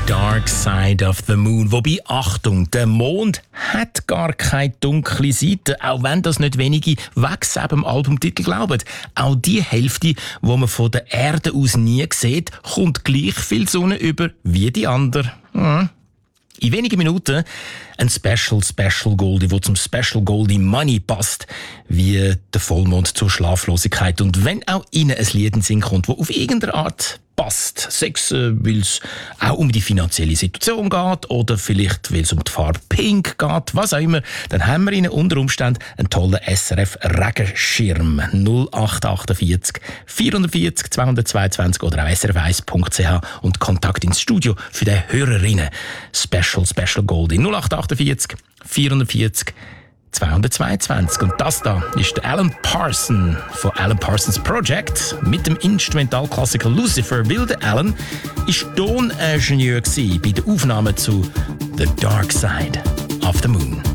Dark Side of the Moon. Wobei, Achtung, der Mond hat gar keine dunkle Seite, auch wenn das nicht wenige wegs dem Albumtitel glauben. Auch die Hälfte, die man von der Erde aus nie sieht, kommt gleich viel Sonne über wie die andere. In wenigen Minuten ein Special Goldie, der zum Special Goldie Money passt, wie der Vollmond zur Schlaflosigkeit. Und wenn auch Ihnen ein Lied in den Sinn kommt, das auf irgendeine Art passt, sechs, weil es auch um die finanzielle Situation geht oder vielleicht, weil es um die Farbe Pink geht, was auch immer, dann haben wir Ihnen unter Umständen einen tollen SRF-Regenschirm 0848 440 222 oder auch srf1.ch und Kontakt ins Studio für die Hörerinnen. Special Goldie 0848 440 222. Und das da ist der Alan Parsons von Alan Parsons Project mit dem Instrumentalklassiker Lucifer. Weil der Alan war Toningenieur bei der Aufnahme zu The Dark Side of the Moon.